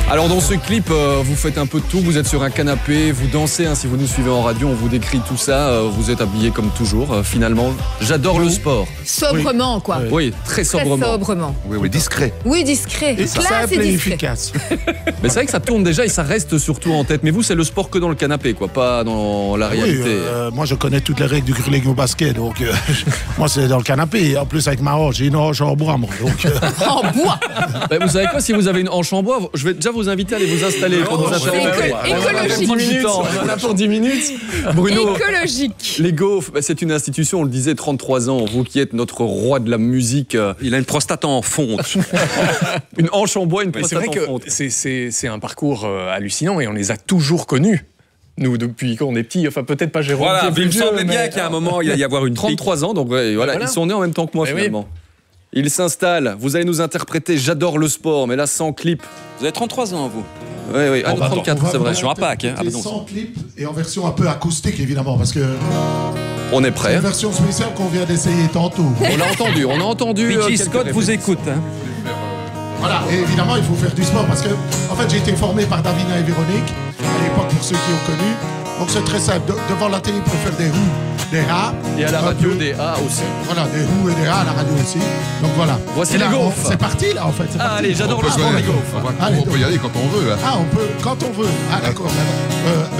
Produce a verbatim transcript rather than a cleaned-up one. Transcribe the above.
Alors dans ce clip, euh, vous faites un peu de tout, vous êtes sur un canapé, vous dansez, hein, si vous nous suivez en radio, on vous décrit tout ça, euh, vous êtes habillé comme toujours, euh, finalement. J'adore le sport. Sobrement, quoi. Oui, oui très sobrement. Très sobrement. Oui, oui, discret. Oui, discret. Et Classe simple et et discret. efficace. Mais c'est vrai que ça tourne déjà et ça reste surtout en tête. Mais vous, c'est le sport que dans le canapé, quoi, pas dans la réalité. Oui, euh, moi je connais toutes les règles du curling au basket, donc euh, moi c'est dans le canapé. En plus avec ma hanche, j'ai une hanche en bois, moi. Donc, euh... En bois. Bah, vous savez quoi, si vous avez une hanche en bois, je vais déjà vous inviter à aller vous installer pour nous c'est interroger. éco- écologique. dix minutes, on en a pour dix minutes. Bruno, Écologique. les gaufres, bah, c'est une institution, on le disait, trente-trois ans. Vous qui êtes notre roi de la musique. euh, Il a une prostate en fonte. Une hanche en bois, une Mais c'est prostate vrai en que fonte. c'est- c'est c'est un parcours euh, hallucinant et on les a toujours connus. Nous, depuis qu'on est petits, enfin peut-être pas Jérôme. Voilà, qui est il plus me vieux, semblait mais- bien qu'il y a un moment, il allait y avoir une pique. trente-trois ans, donc ouais, voilà, voilà. ils sont nés en même temps que moi Eh oui. finalement. Ils s'installent, vous allez nous interpréter J'adore le sport, mais là sans clip. Vous avez trente-trois ans, vous. Oui, oui, ah, Oh, bah, trente-quatre, attends, c'est vrai. Sur un pack, hein. Ah, bah, non. sans clip et en version un peu acoustique évidemment parce que On est c'est prêts. une version spéciale qu'on vient d'essayer tantôt. On l'a entendu, on a entendu. euh, Mickey quelques Scott vous répétitions. écoute. Hein. Voilà, et évidemment il faut faire du sport parce que en fait j'ai été formé par Davina et Véronique à l'époque pour ceux qui ont connu. Donc c'est très simple, De- devant la télé il faut faire des roues, des A. Et à la un radio, peu. des A aussi. Voilà, des roues et des A à la radio aussi. Donc voilà. Voici Et les là, on- gaufres. C'est parti là en fait. c'est Ah, parti. allez, j'adore le Ah, sport, bon, les d'accord. gaufres. Allez, On peut y aller quand on veut. Hein. Ah, on peut, quand on veut. Ah, d'accord. Euh,